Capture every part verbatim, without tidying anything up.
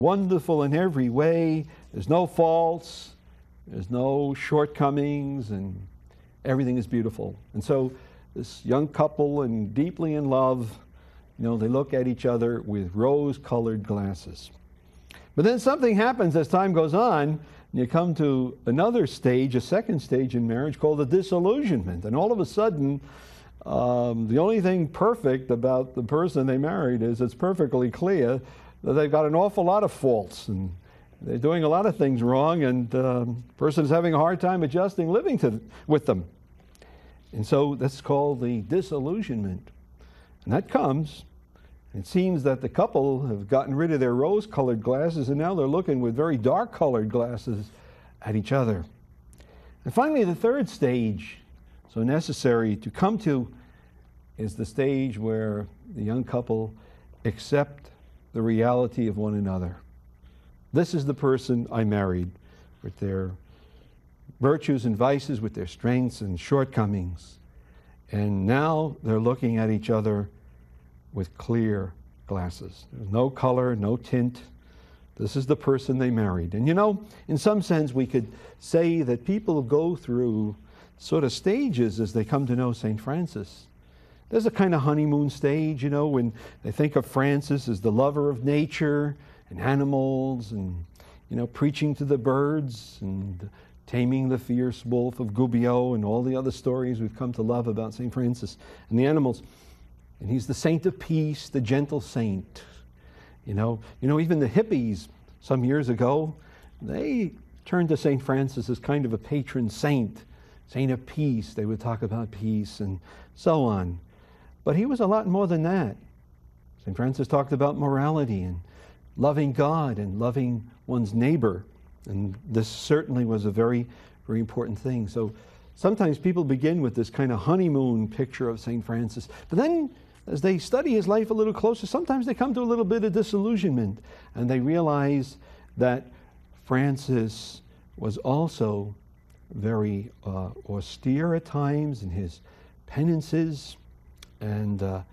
wonderful in every way. There's no faults. There's no shortcomings, and everything is beautiful. And so this young couple, and deeply in love, you know, they look at each other with rose-colored glasses. But then something happens as time goes on, and you come to another stage, a second stage in marriage called the disillusionment. And all of a sudden, um, the only thing perfect about the person they married is it's perfectly clear that they've got an awful lot of faults, and they're doing a lot of things wrong, and the um, person is having a hard time adjusting living to, with them. And so that's called the disillusionment. And that comes, it seems that the couple have gotten rid of their rose-colored glasses, and now they're looking with very dark-colored glasses at each other. And finally, the third stage, so necessary to come to, is the stage where the young couple accept the reality of one another. This is the person I married, with their virtues and vices, with their strengths and shortcomings. And now they're looking at each other with clear glasses. There's no color, no tint. This is the person they married. And you know, in some sense, we could say that people go through sort of stages as they come to know Saint Francis. There's a kind of honeymoon stage, you know, when they think of Francis as the lover of nature and animals, and, you know, preaching to the birds and taming the fierce wolf of Gubbio, and all the other stories we've come to love about Saint Francis and the animals. And he's the saint of peace, the gentle saint. You know, you know, even the hippies some years ago, they turned to Saint Francis as kind of a patron saint, saint of peace. They would talk about peace and so on. But he was a lot more than that. Saint Francis talked about morality and loving God and loving one's neighbor. And this certainly was a very, very important thing. So sometimes people begin with this kind of honeymoon picture of Saint Francis. But then as they study his life a little closer, sometimes they come to a little bit of disillusionment, and they realize that Francis was also very uh, austere at times in his penances, and uh,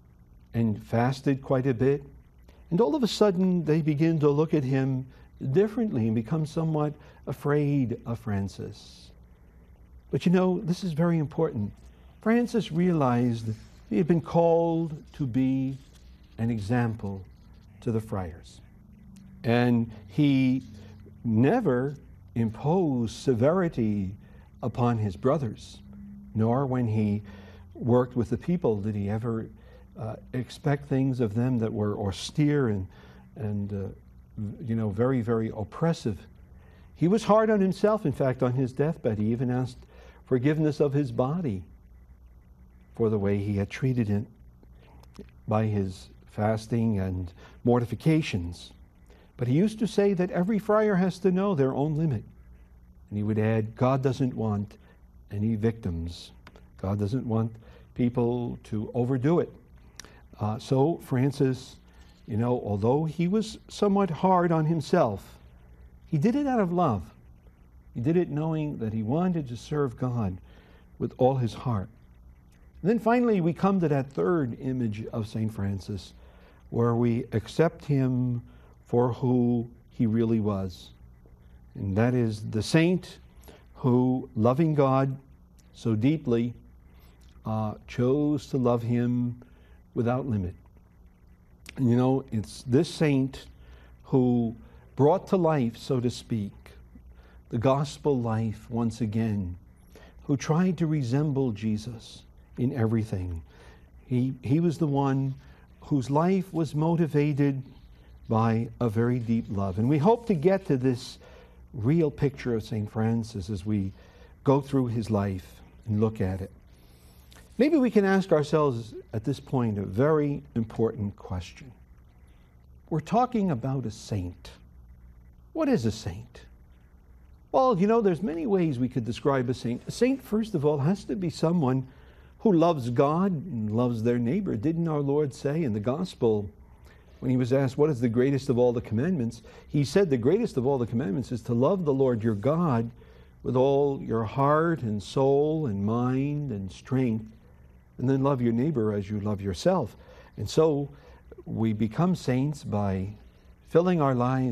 and fasted quite a bit. And all of a sudden, they begin to look at him differently and become somewhat afraid of Francis. But you know, this is very important. Francis realized he had been called to be an example to the friars. And he never imposed severity upon his brothers, nor when he worked with the people did he ever uh, expect things of them that were austere and, and uh, you know, very, very oppressive. He was hard on himself. In fact, on his deathbed, he even asked forgiveness of his body for the way he had treated it by his fasting and mortifications. But he used to say that every friar has to know their own limit. And he would add, God doesn't want any victims. God doesn't want people to overdo it. Uh, so Francis, you know, although he was somewhat hard on himself, he did it out of love. He did it knowing that he wanted to serve God with all his heart. And then finally, we come to that third image of Saint Francis, where we accept him for who he really was. And that is the saint who, loving God so deeply, uh, chose to love him without limit. And you know, it's this saint who brought to life, so to speak, the gospel life once again, who tried to resemble Jesus in everything. He, he was the one whose life was motivated by a very deep love. And we hope to get to this real picture of Saint Francis as we go through his life and look at it. Maybe we can ask ourselves at this point a very important question. We're talking about a saint. What is a saint? Well, you know, there's many ways we could describe a saint. A saint, first of all, has to be someone who loves God and loves their neighbor. Didn't our Lord say in the gospel, when he was asked, what is the greatest of all the commandments? He said the greatest of all the commandments is to love the Lord your God with all your heart and soul and mind and strength, and then love your neighbor as you love yourself. And so we become saints by filling our lives